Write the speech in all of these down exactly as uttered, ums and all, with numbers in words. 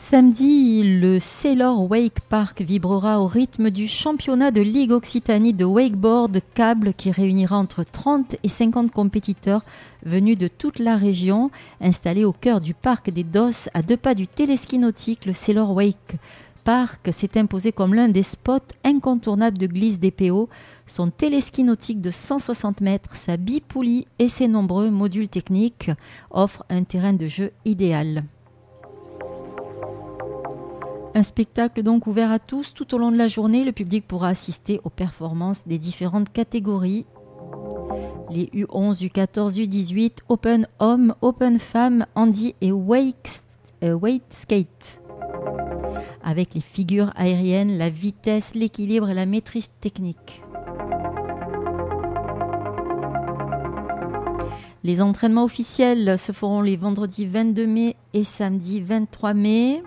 Samedi, le Sailor Wake Park vibrera au rythme du championnat de Ligue Occitanie de wakeboard câble qui réunira entre trente et cinquante compétiteurs venus de toute la région. Installé au cœur du parc des Dosses, à deux pas du téléski nautique, le Sailor Wake Park s'est imposé comme l'un des spots incontournables de glisse des P O. Son téléski nautique de cent soixante mètres, sa bipoulie et ses nombreux modules techniques offrent un terrain de jeu idéal. Un spectacle donc ouvert à tous tout au long de la journée. Le public pourra assister aux performances des différentes catégories. Les U onze, U quatorze, U dix-huit, Open Homme, Open Femmes, Handi et Wake, euh, Weight Skate. Avec les figures aériennes, la vitesse, l'équilibre et la maîtrise technique. Les entraînements officiels se feront les vendredis vingt-deux mai et samedi vingt-trois mai.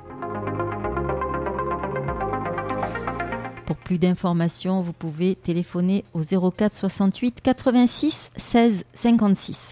Pour plus d'informations, vous pouvez téléphoner au zéro quatre soixante-huit quatre-vingt-six seize cinquante-six.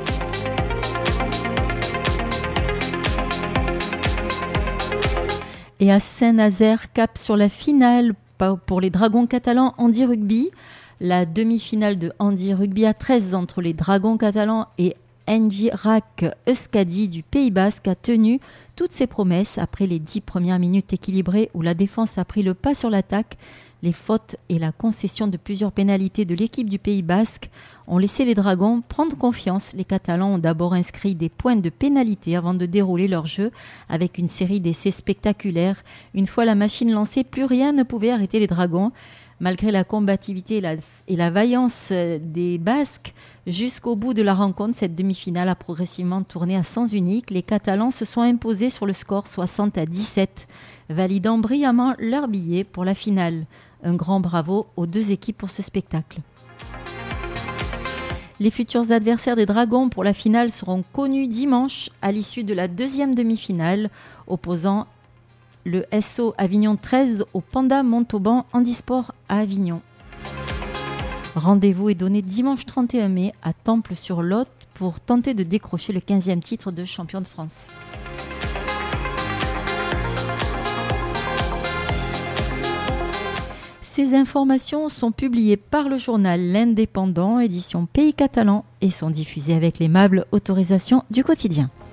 Et à Saint-Nazaire, cap sur la finale pour les Dragons catalans Handi Rugby. La demi-finale de Handi Rugby à treize entre les Dragons catalans et Engirak Euskadi du Pays Basque a tenu toutes ses promesses après les dix premières minutes équilibrées où la défense a pris le pas sur l'attaque. Les fautes et la concession de plusieurs pénalités de l'équipe du Pays Basque ont laissé les Dragons prendre confiance. Les Catalans ont d'abord inscrit des points de pénalité avant de dérouler leur jeu avec une série d'essais spectaculaires. Une fois la machine lancée, plus rien ne pouvait arrêter les Dragons. Malgré la combativité et la, et la vaillance des Basques, jusqu'au bout de la rencontre, cette demi-finale a progressivement tourné à sens unique. Les Catalans se sont imposés sur le score soixante à dix-sept, validant brillamment leur billet pour la finale. Un grand bravo aux deux équipes pour ce spectacle. Les futurs adversaires des Dragons pour la finale seront connus dimanche à l'issue de la deuxième demi-finale, opposant le S O Avignon treize au Panda Montauban Handisport à Avignon. Rendez-vous est donné dimanche trente et un mai à Temple-sur-Lot pour tenter de décrocher le quinzième titre de champion de France. Ces informations sont publiées par le journal L'Indépendant, édition Pays Catalan, et sont diffusées avec l'aimable autorisation du quotidien.